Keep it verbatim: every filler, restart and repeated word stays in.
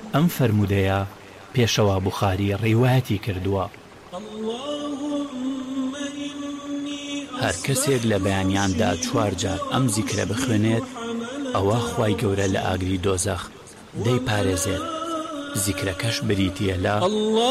ئەم فەرمودەیە پێشەوا بوخاری ڕیوایەتی کردووە. هەر کەسێک لە بەیانیاندا چوار جار ئەم زیکرە بخوێنێت ئەوە خوای گەورە لە ئاگری دۆزەخ دەیپارێزێت. زیکرەکەش بریتیە لە